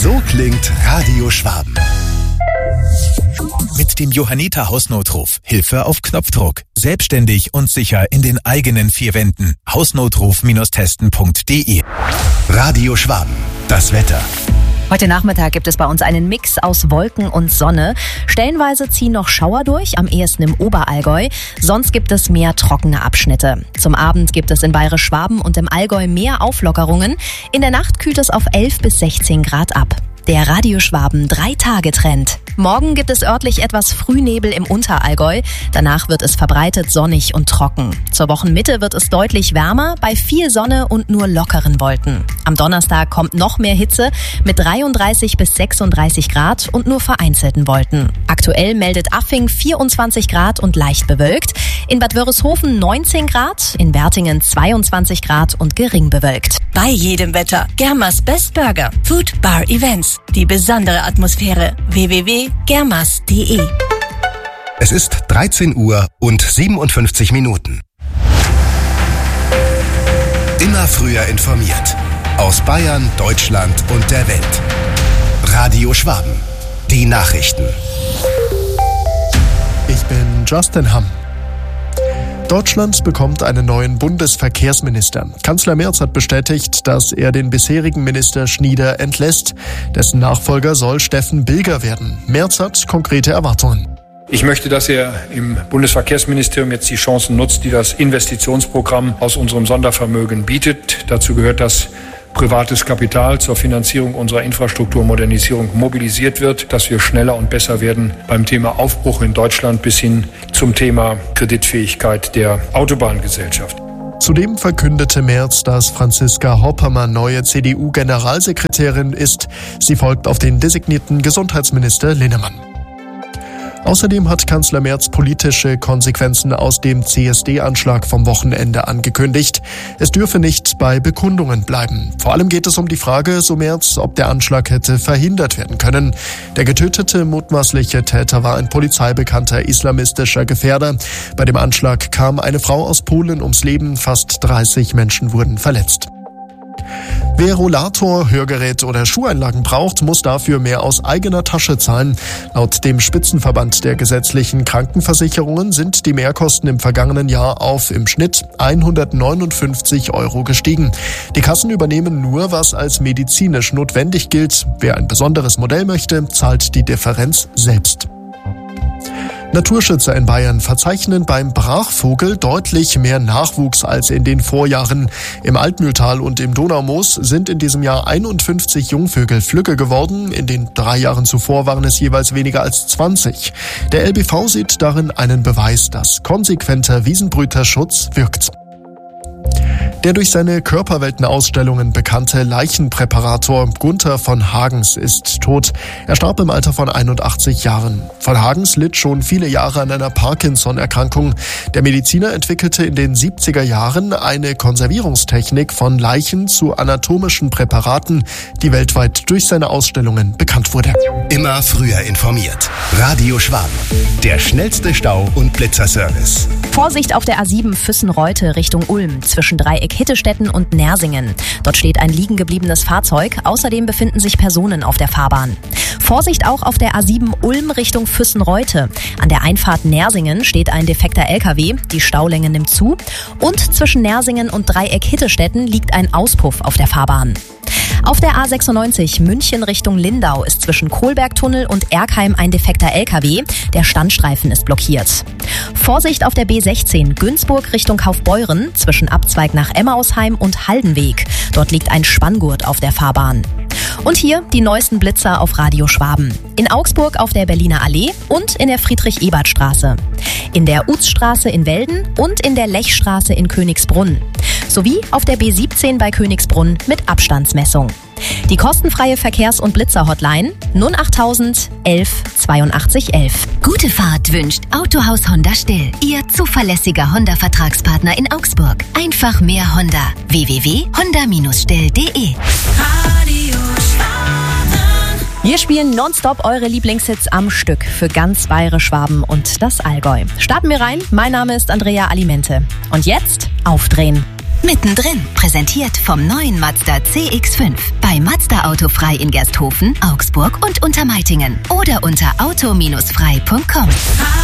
So klingt Radio Schwaben. Mit dem Johanniter Hausnotruf. Hilfe auf Knopfdruck. Selbstständig und sicher in den eigenen vier Wänden. Hausnotruf-testen.de. Radio Schwaben. Das Wetter. Heute Nachmittag gibt es bei uns einen Mix aus Wolken und Sonne. Stellenweise ziehen noch Schauer durch, am ehesten im Oberallgäu. Sonst gibt es mehr trockene Abschnitte. Zum Abend gibt es in Bayerisch-Schwaben und im Allgäu mehr Auflockerungen. In der Nacht kühlt es auf 11 bis 16 Grad ab. Der Radio Schwaben 3-Tage-Trend. Morgen gibt es örtlich etwas Frühnebel im Unterallgäu. Danach wird es verbreitet sonnig und trocken. Zur Wochenmitte wird es deutlich wärmer, bei viel Sonne und nur lockeren Wolken. Am Donnerstag kommt noch mehr Hitze mit 33 bis 36 Grad und nur vereinzelten Wolken. Aktuell meldet Affing 24 Grad und leicht bewölkt. In Bad Wörishofen 19 Grad, in Wertingen 22 Grad und gering bewölkt. Bei jedem Wetter. Germas Best Burger. Food Bar Events. Die besondere Atmosphäre. www.germas.de. Es ist 13 Uhr und 57 Minuten. Immer früher informiert. Aus Bayern, Deutschland und der Welt. Radio Schwaben. Die Nachrichten. Ich bin Justin Hamm. Deutschland bekommt einen neuen Bundesverkehrsminister. Kanzler Merz hat bestätigt, dass er den bisherigen Minister Schnieder entlässt. Dessen Nachfolger soll Steffen Bilger werden. Merz hat konkrete Erwartungen. Ich möchte, dass er im Bundesverkehrsministerium jetzt die Chancen nutzt, die das Investitionsprogramm aus unserem Sondervermögen bietet. Dazu gehört, dass privates Kapital zur Finanzierung unserer Infrastrukturmodernisierung mobilisiert wird, dass wir schneller und besser werden beim Thema Aufbruch in Deutschland bis hin zum Thema Kreditfähigkeit der Autobahngesellschaft. Zudem verkündete Merz, dass Franziska Hoppermann neue CDU-Generalsekretärin ist. Sie folgt auf den designierten Gesundheitsminister Linnemann. Außerdem hat Kanzler Merz politische Konsequenzen aus dem CSD-Anschlag vom Wochenende angekündigt. Es dürfe nicht bei Bekundungen bleiben. Vor allem geht es um die Frage, so Merz, ob der Anschlag hätte verhindert werden können. Der getötete mutmaßliche Täter war ein polizeibekannter islamistischer Gefährder. Bei dem Anschlag kam eine Frau aus Polen ums Leben, fast 30 Menschen wurden verletzt. Wer Rollator, Hörgerät oder Schuheinlagen braucht, muss dafür mehr aus eigener Tasche zahlen. Laut dem Spitzenverband der gesetzlichen Krankenversicherungen sind die Mehrkosten im vergangenen Jahr auf im Schnitt 159 € gestiegen. Die Kassen übernehmen nur, was als medizinisch notwendig gilt. Wer ein besonderes Modell möchte, zahlt die Differenz selbst. Naturschützer in Bayern verzeichnen beim Brachvogel deutlich mehr Nachwuchs als in den Vorjahren. Im Altmühltal und im Donaumoos sind in diesem Jahr 51 Jungvögel flügge geworden. In den 3 Jahren zuvor waren es jeweils weniger als 20. Der LBV sieht darin einen Beweis, dass konsequenter Wiesenbrüterschutz wirkt. Der durch seine Körperweltenausstellungen bekannte Leichenpräparator Gunther von Hagens ist tot. Er starb im Alter von 81 Jahren. Von Hagens litt schon viele Jahre an einer Parkinson-Erkrankung. Der Mediziner entwickelte in den 70er Jahren eine Konservierungstechnik von Leichen zu anatomischen Präparaten, die weltweit durch seine Ausstellungen bekannt wurde. Immer früher informiert. Radio Schwaben. Der schnellste Stau- und Blitzerservice. Vorsicht auf der A7 Füssen-Reute Richtung Ulm zwischen Dreieck-Hittelstetten und Nersingen. Dort steht ein liegen gebliebenes Fahrzeug. Außerdem befinden sich Personen auf der Fahrbahn. Vorsicht auch auf der A7 Ulm Richtung Füssen-Reute. An der Einfahrt Nersingen steht ein defekter LKW. Die Staulänge nimmt zu. Und zwischen Nersingen und Dreieck-Hittelstetten liegt ein Auspuff auf der Fahrbahn. Auf der A96 München Richtung Lindau ist zwischen Kohlbergtunnel und Erkheim ein defekter LKW. Der Standstreifen ist blockiert. Vorsicht auf der B16 Günzburg Richtung Kaufbeuren zwischen Abzweig nach Emmausheim und Haldenweg. Dort liegt ein Spanngurt auf der Fahrbahn. Und hier die neuesten Blitzer auf Radio Schwaben. In Augsburg auf der Berliner Allee und in der Friedrich-Ebert-Straße. In der Uzstraße in Welden und in der Lechstraße in Königsbrunn. Sowie auf der B17 bei Königsbrunn mit Abstandsmessung. Die kostenfreie Verkehrs- und Blitzer-Hotline 08000 11 82 11. Gute Fahrt wünscht Autohaus Honda Still. Ihr zuverlässiger Honda-Vertragspartner in Augsburg. Einfach mehr Honda. www.honda-still.de. Wir spielen nonstop eure Lieblingshits am Stück für ganz Bayerisch-Schwaben und das Allgäu. Starten wir rein. Mein Name ist Andrea Alimente. Und jetzt aufdrehen. Mittendrin, präsentiert vom neuen Mazda CX-5 bei Mazda Auto. Autofrei in Gersthofen, Augsburg und Untermeitingen oder unter auto-frei.com.